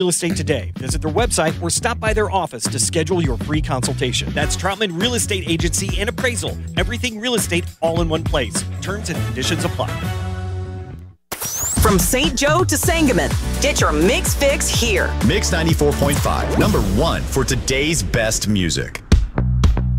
Real Estate today. Visit their website or stop by their office to schedule your free consultation. That's Troutman Real Estate Agency and Appraisal. Everything real estate all in one place. Terms and conditions apply. From St. Joe to Sangamon, get your Mix Fix here. Mix 94.5, number one for today's best music.